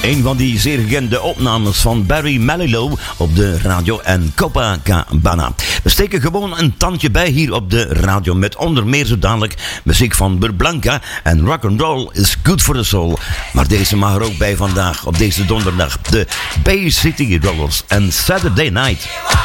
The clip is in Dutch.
Een van die zeer gekende opnames van Barry Manilow op de radio en Copacabana. We steken gewoon een tandje bij hier op de radio met onder meer zo dadelijk muziek van Bert Blanca en rock'n'roll is good for the soul. Maar deze mag er ook bij vandaag op deze donderdag. De Bay City Rollers en Saturday Night.